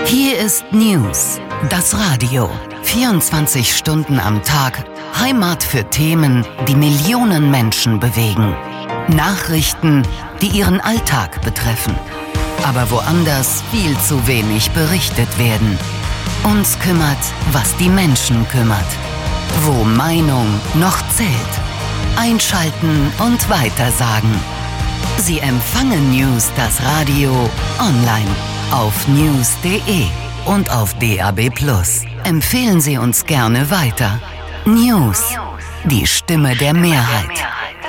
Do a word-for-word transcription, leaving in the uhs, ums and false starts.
Hier ist News, das Radio. vierundzwanzig Stunden am Tag, Heimat für Themen, die Millionen Menschen bewegen. Nachrichten, die ihren Alltag betreffen. Aber woanders viel zu wenig berichtet werden. Uns kümmert, was die Menschen kümmert. Wo Meinung noch zählt. Einschalten und weitersagen. Sie empfangen News, das Radio, online, auf news punkt de und auf D A B plus. Empfehlen Sie uns gerne weiter. News, die Stimme der Mehrheit.